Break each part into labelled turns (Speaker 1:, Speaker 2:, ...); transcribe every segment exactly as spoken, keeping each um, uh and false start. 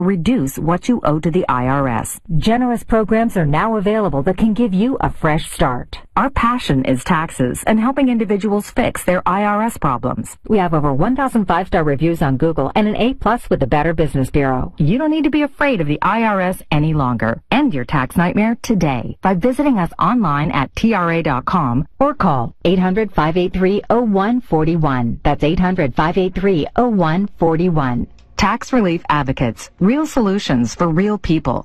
Speaker 1: Reduce what you owe to the I R S. Generous programs are now available that can give you a fresh start. Our passion is taxes and helping individuals fix their I R S problems. We have over one thousand five-star reviews on Google and an A plus with the Better Business Bureau. You don't need to be afraid of the I R S any longer. End your tax nightmare today by visiting us online at T R A dot com or call eight hundred, five eight three, oh one four one. That's eight hundred, five eight three, oh one four one. Tax Relief Advocates. Real solutions for real people.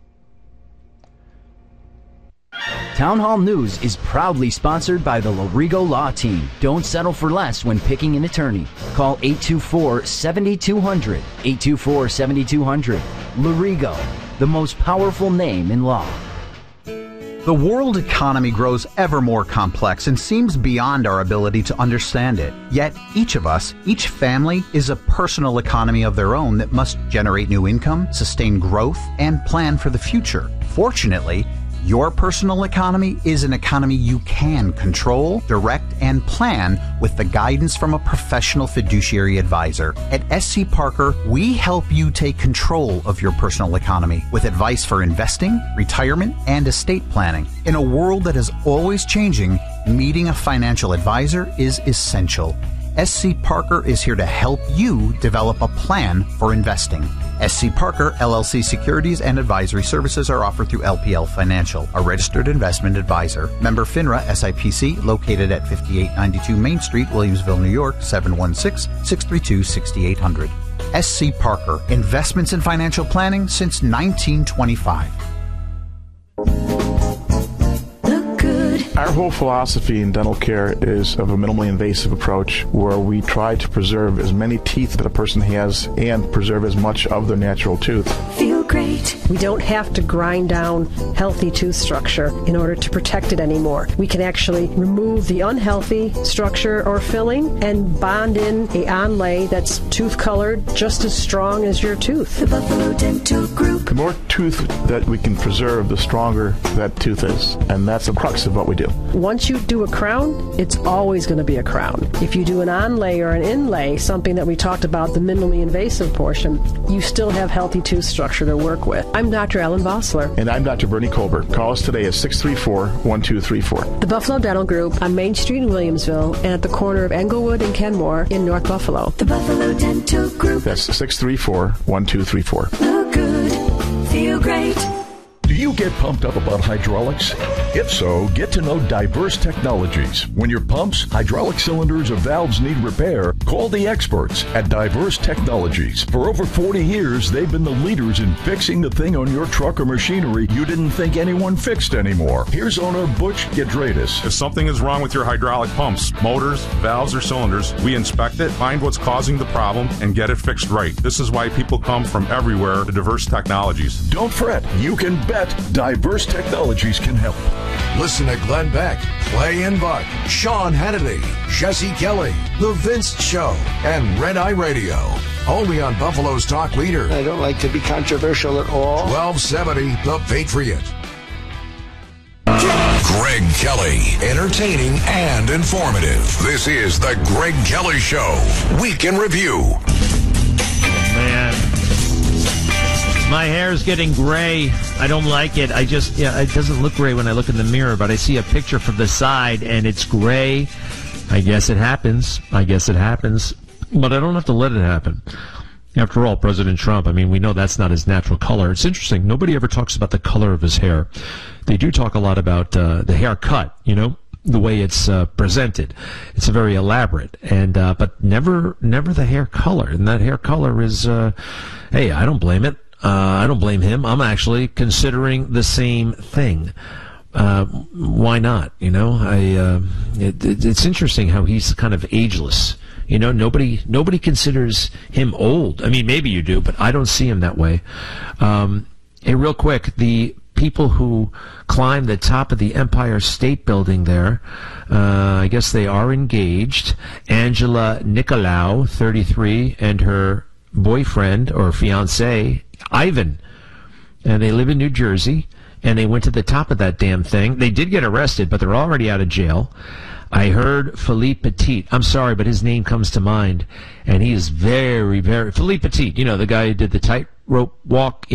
Speaker 2: Town Hall News is proudly sponsored by the Lorigo Law Team. Don't settle for less when picking an attorney. Call eight two four, seven two zero zero. eight two four, seven two zero zero. Lorigo, the most powerful name in law.
Speaker 3: The world economy grows ever more complex and seems beyond our ability to understand it. Yet each of us, each family, is a personal economy of their own that must generate new income, sustain growth, and plan for the future. Fortunately, your personal economy is an economy you can control, direct, and plan with the guidance from a professional fiduciary advisor. At S C Parker, we help you take control of your personal economy with advice for investing, retirement, and estate planning. In a world that is always changing, meeting a financial advisor is essential. S C Parker is here to help you develop a plan for investing. S C Parker, L L C Securities and Advisory Services are offered through L P L Financial, a registered investment advisor. Member FINRA S I P C, located at fifty-eight ninety-two Main Street, Williamsville, New York, seven one six, six three two, six eight zero zero. S C Parker, investments in financial planning since nineteen twenty-five.
Speaker 4: Our whole philosophy in dental care is of a minimally invasive approach where we try to preserve as many teeth that a person has and preserve as much of their natural tooth.
Speaker 5: Feel great. We don't have to grind down healthy tooth structure in order to protect it anymore. We can actually remove the unhealthy structure or filling and bond in a onlay that's tooth colored just as strong as your tooth. The Buffalo Dental Group.
Speaker 4: The more tooth that we can preserve, the stronger that tooth is. And that's the crux of what we do.
Speaker 5: Once you do a crown, it's always going to be a crown. If you do an onlay or an inlay, something that we talked about, the minimally invasive portion, you still have healthy tooth structure to work with. I'm Doctor Ellen Vossler.
Speaker 4: And I'm Doctor Bernie Colbert. Call us today at six three four, one two three four.
Speaker 5: The Buffalo Dental Group on Main Street in Williamsville and at the corner of Englewood and Kenmore in North Buffalo. The Buffalo Dental Group.
Speaker 4: That's six three four, one two three four.
Speaker 5: Look good. Feel great.
Speaker 6: Do you get pumped up about hydraulics? If so, get to know Diverse Technologies. When your pumps, hydraulic cylinders, or valves need repair, call the experts at Diverse Technologies. For over forty years, they've been the leaders in fixing the thing on your truck or machinery you didn't think anyone fixed anymore. Here's owner Butch Gedradis.
Speaker 7: If something is wrong with your hydraulic pumps, motors, valves, or cylinders, we inspect it, find what's causing the problem, and get it fixed right. This is why people come from everywhere to Diverse Technologies.
Speaker 6: Don't fret. You can bet Diverse Technologies can help.
Speaker 8: Listen to Glenn Beck, Clay and Buck, Sean Hannity, Jesse Kelly, The Vince Show, and Red Eye Radio. Only on Buffalo's Talk Leader.
Speaker 9: I don't like to be controversial at all.
Speaker 8: twelve seventy, The Patriot. Greg Kelly, entertaining and informative. This is The Greg Kelly Show, Week in Review.
Speaker 10: Oh, man. My hair's getting gray. I don't like it. I just, yeah, it doesn't look gray when I look in the mirror, but I see a picture from the side and it's gray. I guess it happens. I guess it happens. But I don't have to let it happen. After all, President Trump, I mean, we know that's not his natural color. It's interesting. Nobody ever talks about the color of his hair. They do talk a lot about uh, the haircut, you know, the way it's uh, presented. It's very elaborate, and uh, but never, never the hair color. And that hair color is, uh, hey, I don't blame it. Uh, I don't blame him. I'm actually considering the same thing. Uh, why not? You know, I. Uh, it, it, it's interesting how he's kind of ageless. You know, nobody nobody considers him old. I mean, maybe you do, but I don't see him that way. Um, hey, real quick, the people who climb the top of the Empire State Building there, uh, I guess they are engaged. Angela Nicolau, thirty-three, and her boyfriend or fiancé, Ivan. And they live in New Jersey, and they went to the top of that damn thing. They did get arrested, but they're already out of jail. I heard Philippe Petit. I'm sorry, but his name comes to mind. And he is very, very... Philippe Petit, you know, the guy who did the tight tightrope walk